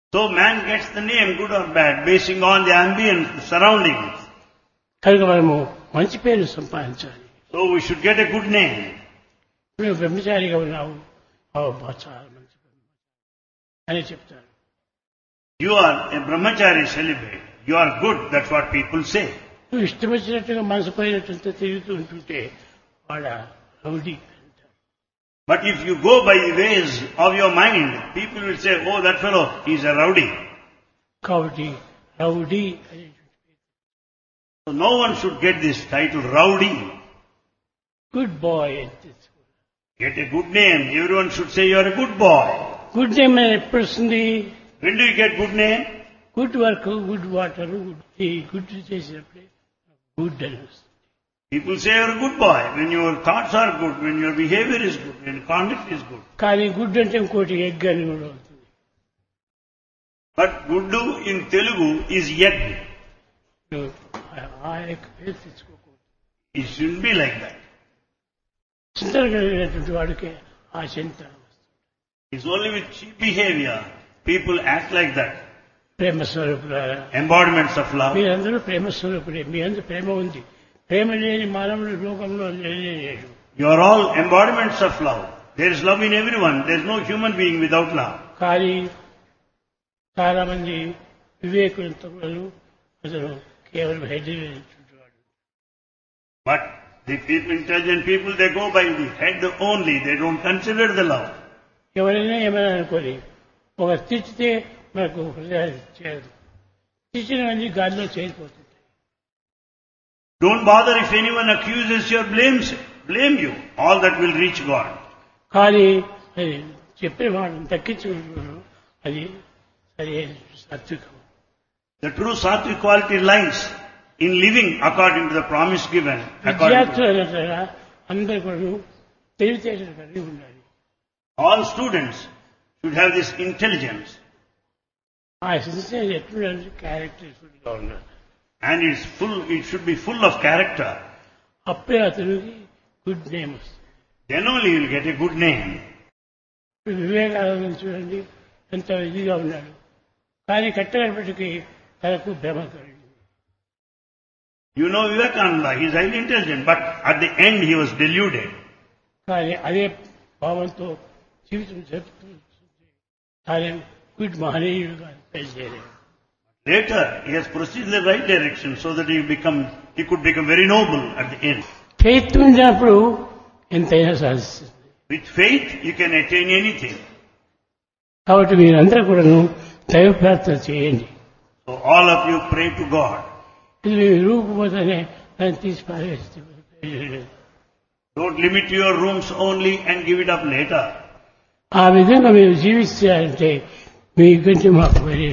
So man gets the name, good or bad, basing on the ambient surroundings. కనుక మనము మంచి పేరు సంపాదించాలి. So we should get a good name. నువ్వు బ్రహ్మచారిగా ఉన్నావు, చాలా మంచి అని చెప్తారు. You are a brahmachari celibate. You are good, that's what people say. నువ్వు ఇష్టం వచ్చినట్టుగా మనసు పోయినట్టు తిరుగుతూ ఉంటుంటే వాడ రౌడీ అంటారు. But if you go by the ways of your mind, people will say, oh, that fellow, he's a rowdy. కాబట్టి రౌడీ అని So no one should get this title, rowdy. Good bye అని తెచ్చుకోవాలి. Get a good name. Everyone should say you are a good boy. Good name ఎప్పుడు వస్తుంది? When do you get good name? Good work, good water, ఈ good చేసినప్పుడే good అని వస్తుంది. People say you are a good boy when your thoughts are good, when your behavior is good, when conduct is good. కానీ good అంటే ఇంకోటి egg అని కూడా అవుతుంది. But guddu in Telugu is egg. ఆ ఎగ్ పేరు తెచ్చుకోకూడదు. It shouldn't be like that. చింతన కలిగినటువంటి వాడికి ఆ చింతన వస్తుంది. It's only with cheap behavior people act like that. ప్రేమ స్వరూపులారా, Embodiments of love. మీరందరూ ప్రేమ స్వరూపులే. మీ అందరూ ప్రేమ ఉంది. ప్రేమ లేని మానవుడు లోకంలో లేడు. You are all embodiments of love. There is love in everyone. There is no human being without love. కానీ చాలా మంది వివేకవంతులు అసలు కేవలం హెడ్ వాడు. But the people, intelligent people, they go by the head only. They don't consider the love. ఎవరైనా ఏమైనా అనుకోని ఒక తిచ్చితే మనకు హృదయాలు చేయదు. తిచ్చినవన్నీ గాలిలో చేరిపోతుంది. Don't bother if anyone accuses you or blame you. All that will reach God. కానీ అది చెప్పిన వాడిని దక్కించుకుంటున్నాను, అది సరే సాత్వికం. The true sattvic quality lies in living according to the promise given. విద్యార్థులు అందరూ కూడా తెలివితేటలు కలిగి ఉండాలి. All students should have this intelligence. ఆ సిన్సియర్ ఎటువంటి క్యారెక్టర్ఫుల్ గా ఉండాలి. And it should be full of character. అప్పుడే అతనికి గుడ్ నేమ్ వస్తుంది. Then only you will get a good name. Vivekananda చూడండి ఎంత ఇదిగా ఉన్నాడు, కానీ కట్టగడపటికి తనకు భ్రమ కలిగింది. You know Vivekananda, he is highly intelligent, but at the end he was deluded. కానీ అదే భావంతో జీవితం జరుపుతూ తానే గుడ్ మహనీయుడుగా పనిచేయలేదు. Later he has proceeded in the right direction so that he could become very noble at the end. Faith ఉన్నప్పుడు ఎంతైనా సాధిస్తుంది. With faith you can attain anything. కాబట్టి మీరందరూ కూడాను దైవ ప్రార్థన చేయండి. So all of you pray to God. ఇది మీరు రూపుపోతేనే దాన్ని తీసి పారేస్తే Don't limit your rooms only and give it up later. ఆ విధంగా మీరు జీవిస్తారంటే మీకంటే మాకు వేరే.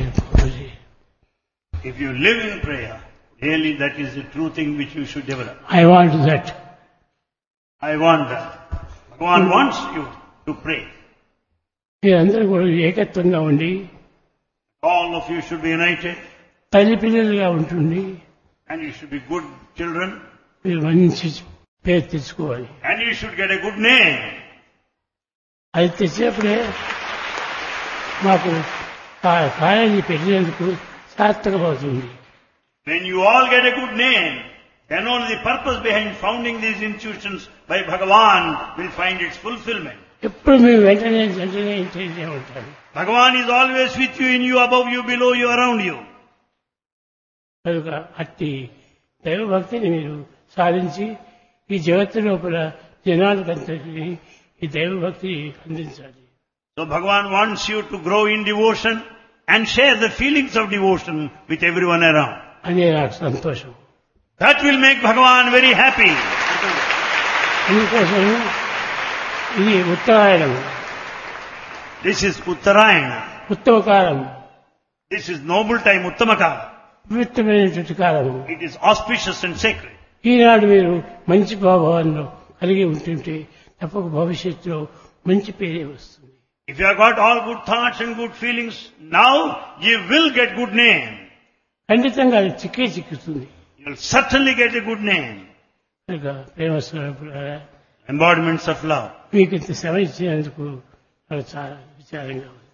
If you live in prayer, really that is the true thing which you should develop. I want that. I want that. Bhagavan wants you to pray. మీరందరూ కూడా ఏకత్వంగా ఉండి All of you should be united తల్లి పిల్లలుగా ఉంటుంది. and you should be good children మీరు మంచి పేరు తెచ్చుకోవాలి. and you should get a good name. అది తెచ్చినప్పుడే మాకు కాలేజీ పెట్టినందుకు సార్థకమవుతుంది. When you all get a good name, then only the purpose behind founding these institutions by Bhagavan will find its fulfillment. ఎప్పుడు మేము వెంటనే ఇంటనే ఉంటాము. Bhagavan is always with you, in you, above you, below you, around you. కనుక అట్టి దైవభక్తిని మీరు సాధించి ఈ జగత్తు లోపల జనాలకంతటిని ఈ దైవభక్తిని అందించాలి. So Bhagavan wants you to grow in devotion and share the feelings of devotion with everyone around. అనే నాకు సంతోషం. That will make Bhagavan very happy. అందుకోసం ఇది ఉత్తరాయణం. This is Uttarayana. ఉత్తమ కాలం, This is noble time, Uttamaka. పవిత్రమైనటువంటి కాలము. It is auspicious and sacred. ఈనాడు మీరు మంచి భావాలను కలిగి ఉంటుంటే తప్పక భవిష్యత్తులో మంచి పేరే వస్తుంది. If you have got all good thoughts and good feelings, now you will get good name. ఖండితంగా అది చిక్కుతుంది. You will certainly get a good name. కనుక ప్రేమ స్వరూపులారా, Embodiments of love. మీకు ఇంత శ్రమ ఇచ్చినందుకు నాకు చాలా విచారంగా ఉంది.